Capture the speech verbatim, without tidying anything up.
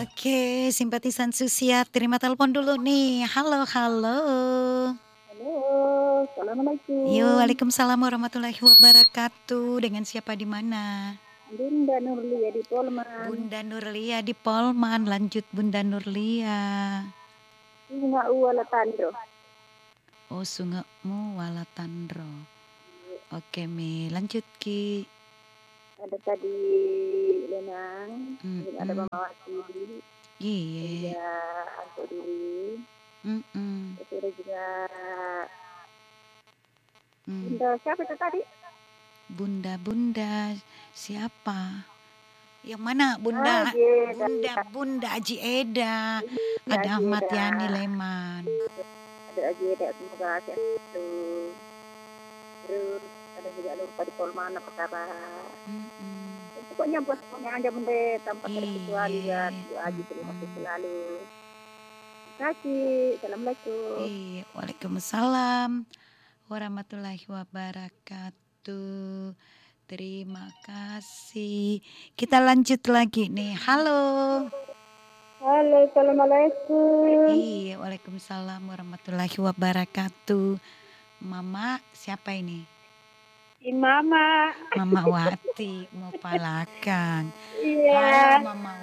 Oke, simpatisan Susiat, terima telepon dulu nih. Halo halo. Halo, Yo, assalamualaikum. waalaikumsalam warahmatullahi wabarakatuh. Dengan siapa di mana? Bunda Nurlia di Polman. Bunda Nurlia di Polman. Lanjut Bunda Nurlia. Bunga Uwala Tandro. Oh, sungekmu walatandro. Oke, Mi. Lanjut, Ki. Ada tadi Lenang, kemudian ada Mm-mm. Mama Wati, Iya. juga Anto Duri, Mm-mm. terus ada juga Mm. Bunda siapa itu tadi? Bunda-bunda siapa? Yang mana Ah, Bunda? Jeda. Bunda Bunda Aji Eda. Ini Ada Ahmad Ajeda. Yani Leman. Ada Ajeda, semoga sehat itu. Terus ada juga lupa di Polman apa kabar? Mm-mm. Pokoknya buat semuanya aja Bunda tanpa terkecuali Iya. ya. Doa aja terima kasih Mm-mm. selalu. Terima kasih. Assalamualaikum. Iya. Waalaikumsalam warahmatullahi wabarakatuh. Terima kasih. Kita lanjut lagi nih. Halo. Halo, assalamualaikum. Iya, waalaikumsalam warahmatullahi wabarakatuh. Mama, siapa ini? Si Mama. Mama Wati mau palakan. Halo Iya. Mama